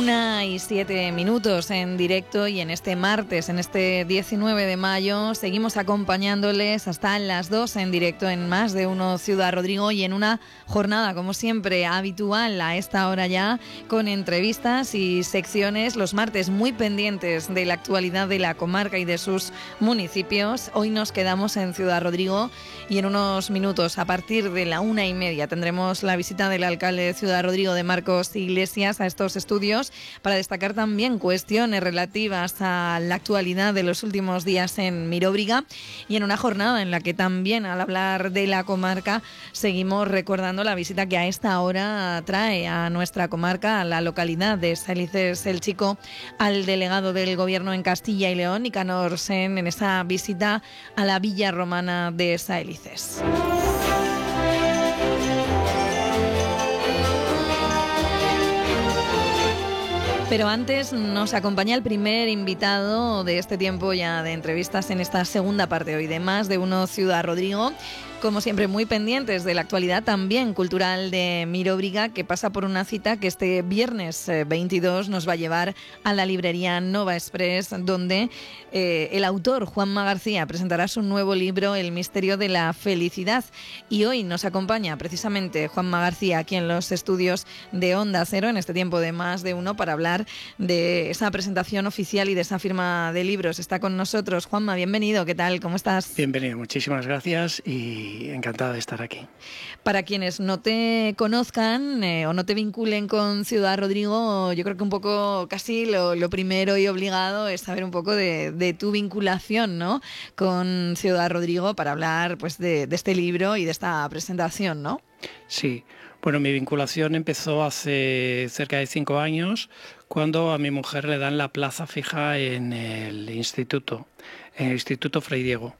1:07 en directo, y en este martes, en este 19 de mayo, seguimos acompañándoles hasta las 2 en directo en Más de Uno Ciudad Rodrigo, y en una jornada, como siempre, habitual a esta hora ya, con entrevistas y secciones los martes muy pendientes de la actualidad de la comarca y de sus municipios. Hoy nos quedamos en Ciudad Rodrigo y en unos minutos, a partir de la 1:30, tendremos la visita del alcalde de Ciudad Rodrigo, de Marcos Iglesias, a estos estudios para destacar también cuestiones relativas a la actualidad de los últimos días en Miróbriga, y en una jornada en la que también, al hablar de la comarca, seguimos recordando la visita que a esta hora trae a nuestra comarca, a la localidad de Saelices el Chico, al delegado del Gobierno en Castilla y León, Nicanor Sen, en esa visita a la villa romana de Saelices. Pero antes nos acompaña el primer invitado de este tiempo ya de entrevistas en esta segunda parte hoy de Más de Uno Ciudad Rodrigo. Como siempre, muy pendientes de la actualidad también cultural de Miróbriga, que pasa por una cita que este viernes 22 nos va a llevar a la librería Nova Express, donde el autor Juanma García presentará su nuevo libro, El misterio de la felicidad. Y hoy nos acompaña precisamente Juanma García aquí en los estudios de Onda Cero, en este tiempo de Más de Uno, para hablar de esa presentación oficial y de esa firma de libros. Está con nosotros Juanma, bienvenido, ¿qué tal? ¿Cómo estás? Bienvenido, muchísimas gracias y encantada de estar aquí. Para quienes no te conozcan o no te vinculen con Ciudad Rodrigo, yo creo que un poco casi lo primero y obligado es saber un poco de tu vinculación, ¿no?, con Ciudad Rodrigo, para hablar pues de este libro y de esta presentación, ¿no? Sí, bueno, mi vinculación empezó hace cerca de 5 años, cuando a mi mujer le dan la plaza fija en el Instituto Fray Diego.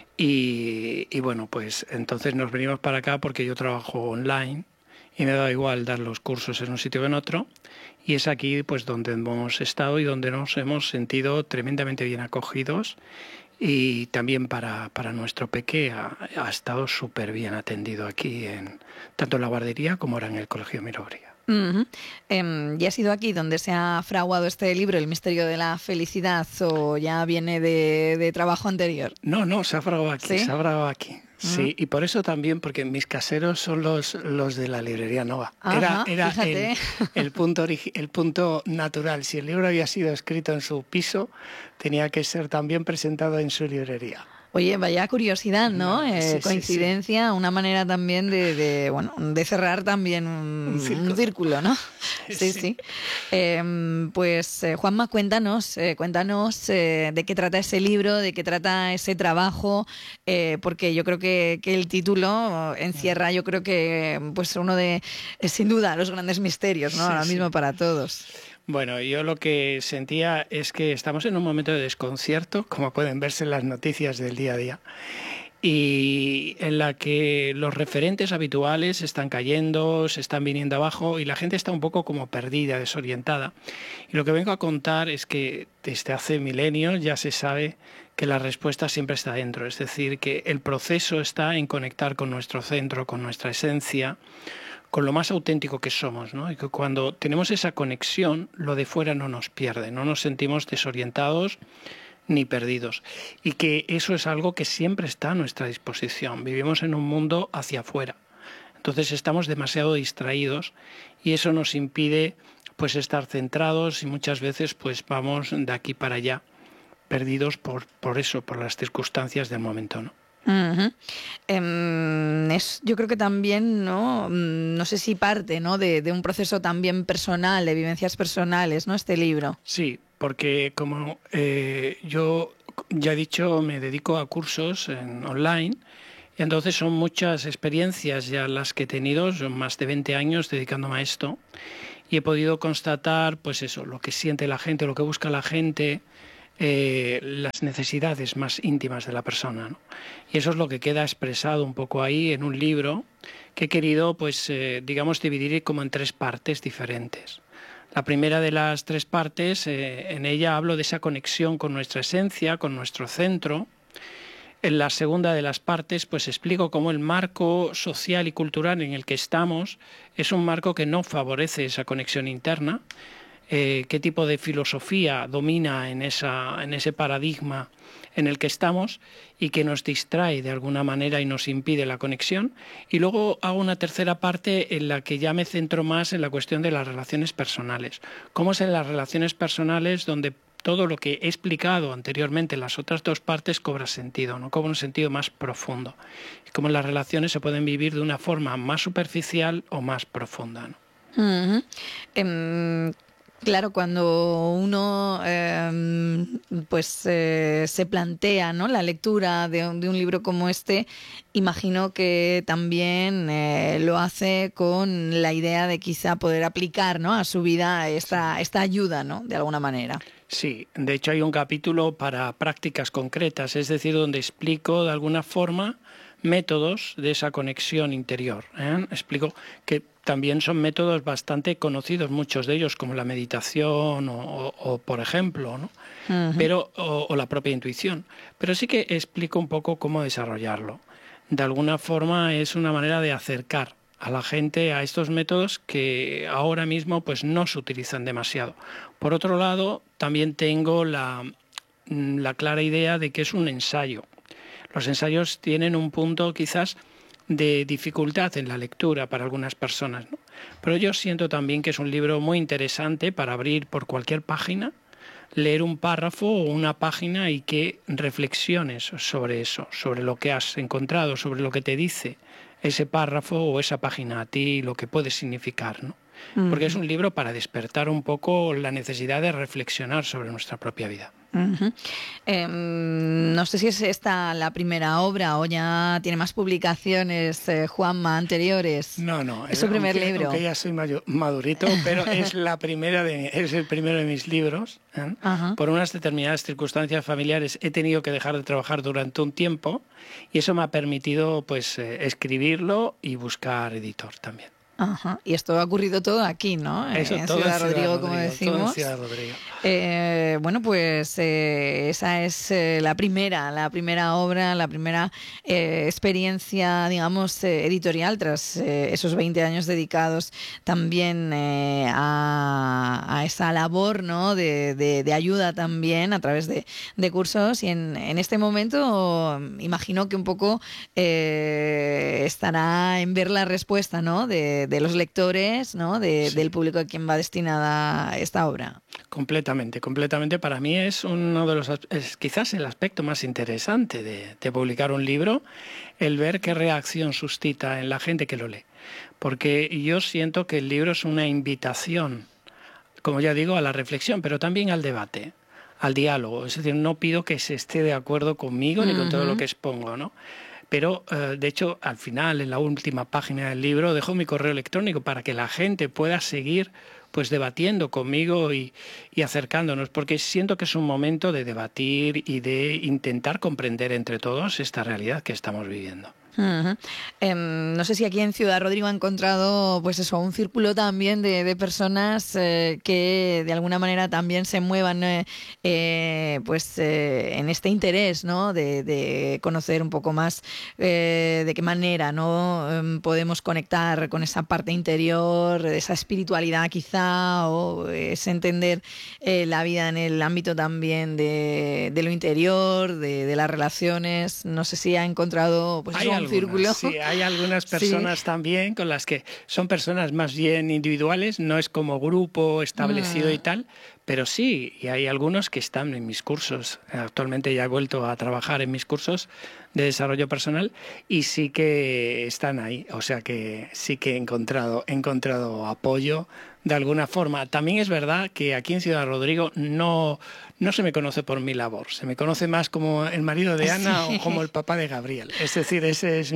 Y bueno, pues entonces nos venimos para acá porque yo trabajo online y me da igual dar los cursos en un sitio o en otro, y es aquí pues donde hemos estado y donde nos hemos sentido tremendamente bien acogidos, y también para nuestro peque ha estado súper bien atendido aquí, tanto en la guardería como ahora en el Colegio Miróbriga. Uh-huh. ¿Ya ha sido aquí donde se ha fraguado este libro, El misterio de la felicidad, o ya viene de trabajo anterior? No, se ha fraguado aquí, ¿Sí? se ha fraguado aquí. Sí, y por eso también, porque mis caseros son los de la librería Nova. Ajá, Era fíjate. el punto natural. Si el libro había sido escrito en su piso, tenía que ser también presentado en su librería. Oye, vaya curiosidad, ¿no? Sí, Coincidencia, sí. Una manera también de cerrar también un círculo, ¿no? Sí. Pues Juanma, cuéntanos de qué trata ese libro, de qué trata ese trabajo, porque yo creo que el título encierra, yo creo que pues uno de, sin duda, los grandes misterios, ¿no? Ahora mismo para todos. Bueno, yo lo que sentía es que estamos en un momento de desconcierto, como pueden verse en las noticias del día a día, y en la que los referentes habituales están cayendo, se están viniendo abajo, y la gente está un poco como perdida, desorientada. Y lo que vengo a contar es que desde hace milenios ya se sabe que la respuesta siempre está dentro, es decir, que el proceso está en conectar con nuestro centro, con nuestra esencia, con lo más auténtico que somos, ¿no? Y que cuando tenemos esa conexión, lo de fuera no nos pierde, no nos sentimos desorientados ni perdidos. Y que eso es algo que siempre está a nuestra disposición. Vivimos en un mundo hacia afuera. Entonces estamos demasiado distraídos y eso nos impide pues estar centrados, y muchas veces pues vamos de aquí para allá, perdidos por las circunstancias del momento, ¿no? Uh-huh. Yo creo que también, no sé si parte, ¿no?, de un proceso también personal, de vivencias personales, ¿no?, este libro. Sí, porque como yo ya he dicho, me dedico a cursos online, y entonces son muchas experiencias ya las que he tenido, son más de 20 años dedicándome a esto, y he podido constatar pues eso, lo que siente la gente, lo que busca la gente, las necesidades más íntimas de la persona, ¿no? Y eso es lo que queda expresado un poco ahí en un libro que he querido pues dividir como en 3 partes diferentes. La primera de las 3 partes, en ella hablo de esa conexión con nuestra esencia, con nuestro centro. En la segunda de las partes pues explico cómo el marco social y cultural en el que estamos es un marco que no favorece esa conexión interna. qué tipo de filosofía domina en ese paradigma en el que estamos y que nos distrae de alguna manera y nos impide la conexión. Y luego hago una tercera parte en la que ya me centro más en la cuestión de las relaciones personales. Cómo es en las relaciones personales donde todo lo que he explicado anteriormente en las otras dos partes cobra sentido, ¿no? Cobra un sentido más profundo. Y cómo las relaciones se pueden vivir de una forma más superficial o más profunda, ¿no? Claro, cuando uno se plantea, ¿no?, la lectura de un libro como este, imagino que también lo hace con la idea de quizá poder aplicar, ¿no?, a su vida esta ayuda, ¿no?, de alguna manera. Sí, de hecho hay un capítulo para prácticas concretas, es decir, donde explico de alguna forma métodos de esa conexión interior. Explico que también son métodos bastante conocidos, muchos de ellos, como la meditación o por ejemplo, ¿no? Pero, o la propia intuición. Pero sí que explico un poco cómo desarrollarlo. De alguna forma es una manera de acercar a la gente a estos métodos que ahora mismo pues no se utilizan demasiado. Por otro lado, también tengo la clara idea de que es un ensayo. Los ensayos tienen un punto quizás de dificultad en la lectura para algunas personas, ¿no? Pero yo siento también que es un libro muy interesante para abrir por cualquier página, leer un párrafo o una página y que reflexiones sobre eso, sobre lo que has encontrado, sobre lo que te dice ese párrafo o esa página a ti, lo que puede significar, ¿no? Porque es un libro para despertar un poco la necesidad de reflexionar sobre nuestra propia vida. No sé si es esta la primera obra o ya tiene más publicaciones, Juanma, anteriores. No, es su primer libro. Aunque ya soy madurito, pero es es el primero de mis libros. Por unas determinadas circunstancias familiares he tenido que dejar de trabajar durante un tiempo y eso me ha permitido pues escribirlo y buscar editor también. Ajá. Y esto ha ocurrido todo aquí, ¿no? Eso, en todo Ciudad en Rodrigo, como decimos. Todo en Ciudad Rodrigo. Bueno, pues esa es la primera obra, la primera experiencia, digamos, editorial, tras esos 20 años dedicados también a esa labor, ¿no?, de ayuda también a través de cursos. Y en este momento imagino que un poco estará en ver la respuesta, ¿no?, de los lectores, ¿no?, del público a quien va destinada esta obra. Completamente. Para mí es uno de es quizás el aspecto más interesante de publicar un libro, el ver qué reacción suscita en la gente que lo lee. Porque yo siento que el libro es una invitación, como ya digo, a la reflexión, pero también al debate, al diálogo. Es decir, no pido que se esté de acuerdo conmigo ni con todo lo que expongo, ¿no? Pero, de hecho, al final, en la última página del libro, dejo mi correo electrónico para que la gente pueda seguir pues debatiendo conmigo y acercándonos, porque siento que es un momento de debatir y de intentar comprender entre todos esta realidad que estamos viviendo. No sé si aquí en Ciudad Rodrigo ha encontrado pues eso, un círculo también de personas que de alguna manera también se muevan en este interés, ¿no?, de conocer un poco más de qué manera, ¿no?, podemos conectar con esa parte interior, esa espiritualidad quizá, o es entender la vida en el ámbito también de lo interior, de las relaciones. No sé si ha encontrado pues un círculo. Sí, hay algunas personas también con las que son personas más bien individuales, no es como grupo establecido y tal, pero sí, y hay algunos que están en mis cursos. Actualmente ya he vuelto a trabajar en mis cursos de desarrollo personal y sí que están ahí, o sea que sí que he encontrado apoyo de alguna forma. También es verdad que aquí en Ciudad Rodrigo no se me conoce por mi labor, se me conoce más como el marido de Ana o como el papá de Gabriel. Es decir, ese es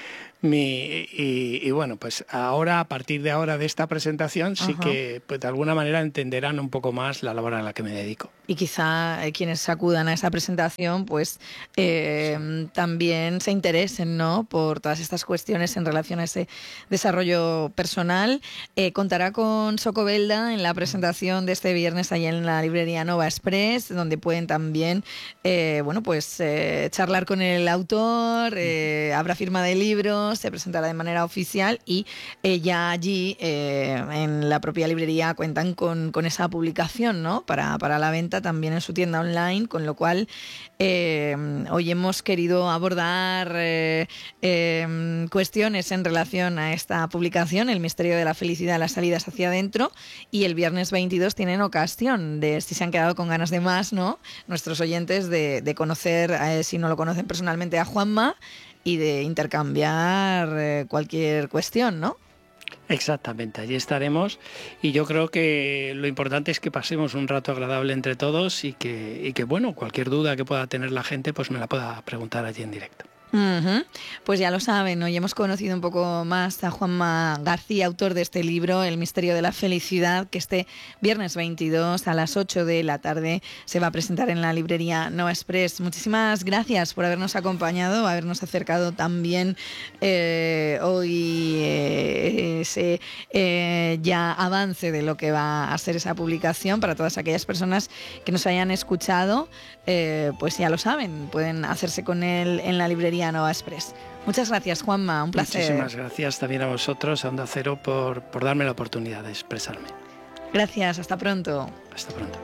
y bueno, pues ahora, a partir de ahora de esta presentación, sí que pues de alguna manera entenderán un poco más la labor a la que me dedico. Y quizá quienes acudan a esa presentación pues también se interesen, ¿no?, por todas estas cuestiones en relación a ese desarrollo personal. Contará con Socobelda en la presentación de este viernes allá en la librería Nova Express, donde pueden también charlar con el autor, habrá firma de libros se presentará de manera oficial y ya allí en la propia librería cuentan con esa publicación, ¿no? Para la venta también en su tienda online, con lo cual hoy hemos querido abordar cuestiones en relación a esta publicación, El misterio de la felicidad, las salidas hacia adentro, y el viernes 22 tienen ocasión de, si se han quedado con ganas de más, ¿no?, nuestros oyentes, de conocer, si no lo conocen personalmente, a Juanma y de intercambiar cualquier cuestión, ¿no? Exactamente, allí estaremos y yo creo que lo importante es que pasemos un rato agradable entre todos y que bueno, cualquier duda que pueda tener la gente pues me la pueda preguntar allí en directo. Pues ya lo saben, hoy hemos conocido un poco más a Juanma García, autor de este libro, El misterio de la felicidad, que este viernes 22 a las 8 de la tarde se va a presentar en la librería Nova Express. Muchísimas gracias por habernos acompañado, habernos acercado también hoy ese ya avance de lo que va a ser esa publicación. Para todas aquellas personas que nos hayan escuchado, pues ya lo saben, pueden hacerse con él en la librería Nova Express. Muchas gracias, Juanma, un placer. Muchísimas gracias también a vosotros, a Onda Cero, por darme la oportunidad de expresarme. Gracias, hasta pronto. Hasta pronto.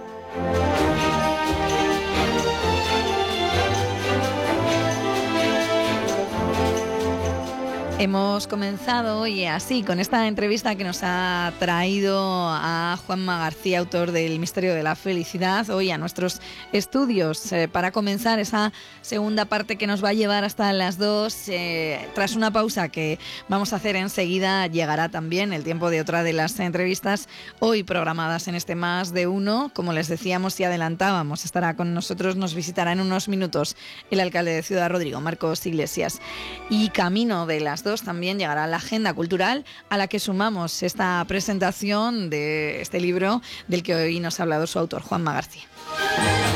Hemos comenzado hoy así, con esta entrevista que nos ha traído a Juanma García, autor del Misterio de la Felicidad, hoy a nuestros estudios, para comenzar esa segunda parte que nos va a llevar hasta las 2. Tras una pausa que vamos a hacer enseguida, llegará también el tiempo de otra de las entrevistas hoy programadas en este Más de Uno. Como les decíamos y adelantábamos, estará con nosotros, nos visitará en unos minutos el alcalde de Ciudad Rodrigo, Marcos Iglesias. Y camino de las 2 también llegará la agenda cultural, a la que sumamos esta presentación de este libro del que hoy nos ha hablado su autor, Juanma García.